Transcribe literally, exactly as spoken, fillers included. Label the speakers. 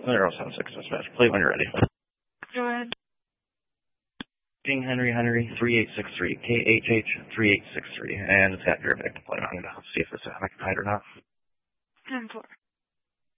Speaker 1: zero seven six dispatch. Play when you're ready.
Speaker 2: Go ahead.
Speaker 1: King Henry Henry three eight six three, K H H three eight six three, and it's got your victim plate on it. Let's see if it's occupied or not.
Speaker 2: ten four.